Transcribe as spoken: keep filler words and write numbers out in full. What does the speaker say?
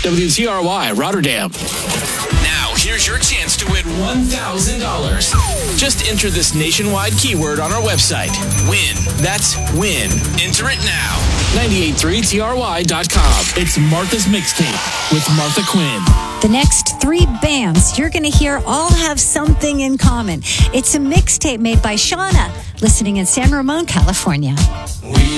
W T R Y, Rotterdam. Now, here's your chance to win one thousand dollars. Just enter this nationwide keyword on our website. Win. That's win. Enter it now. nine eight three T R Y dot com. It's Martha's Mixtape with Martha Quinn. The next three bands you're going to hear all have something in common. It's a mixtape made by Shauna, listening in San Ramon, California. We